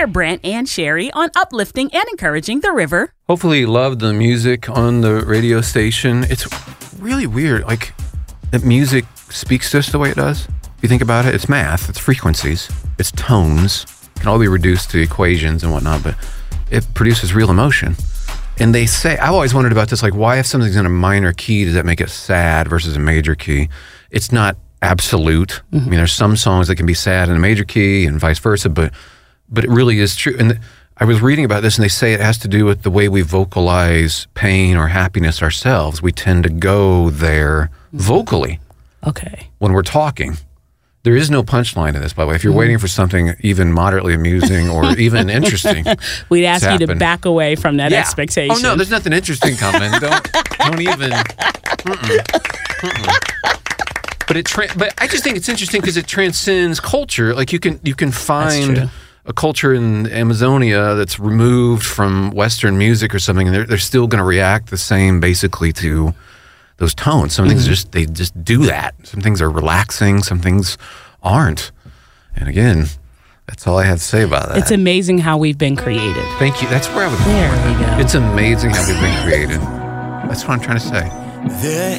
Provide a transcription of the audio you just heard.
They're Brent and Sherry on uplifting and encouraging the river. Hopefully you loved the music on the radio station. It's really weird, like, that music speaks to us the way it does. If you think about it, it's math, it's frequencies, it's tones. It can all be reduced to equations and whatnot, but it produces real emotion. And they say, I've always wondered about this, like, why if something's in a minor key, does that make it sad versus a major key? It's not absolute. I mean, there's some songs that can be sad in a major key and vice versa, but it really is true. And I was reading about this, and they say it has to do with the way we vocalize pain or happiness ourselves. We tend to go there vocally. Okay. When we're talking. There is no punchline to this, by the way. If you're waiting for something even moderately amusing or even interesting, we'd ask you to back away from that expectation. Oh, no, there's nothing interesting coming. Don't even. But I just think it's interesting because it transcends culture. Like, you can find a culture in Amazonia that's removed from Western music or something, and they're still going to react the same, basically, to those tones. Some things they just do that. Some things are relaxing, some things aren't. And again, that's all I have to say about that. It's amazing how we've been created. Thank you. That's where I was going. There we go. It's amazing how we've been created. That's what I'm trying to say.